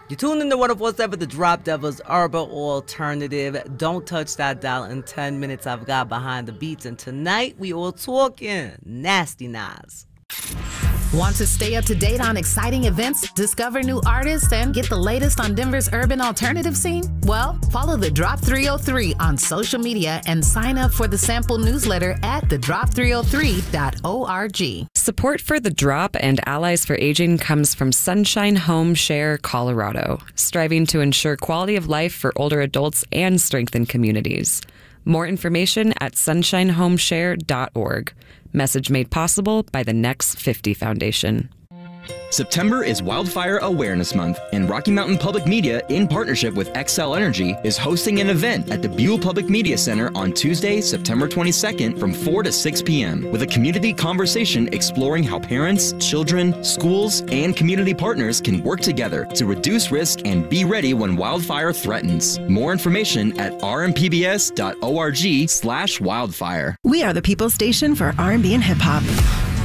You tune in to 104.7 The Drop Devils Urban Alternative. Don't touch that dial. In 10 minutes, I've got Behind the Beats. And tonight, we all talking Nasty Nas. Want to stay up to date on exciting events, discover new artists, and get the latest on Denver's urban alternative scene? Well, follow The Drop 303 on social media and sign up for the sample newsletter at thedrop303.org. Support for The Drop and Allies for Aging comes from Sunshine Home Share Colorado, striving to ensure quality of life for older adults and strengthen communities. More information at sunshinehomeshare.org. Message made possible by the Next 50 Foundation. September is Wildfire Awareness Month, and Rocky Mountain Public Media, in partnership with Xcel Energy, is hosting an event at the Buell Public Media Center on Tuesday, September 22nd from 4 to 6 p.m. with a community conversation exploring how parents, children, schools, and community partners can work together to reduce risk and be ready when wildfire threatens. More information at rmpbs.org/wildfire. We are the People Station for R&B and hip hop.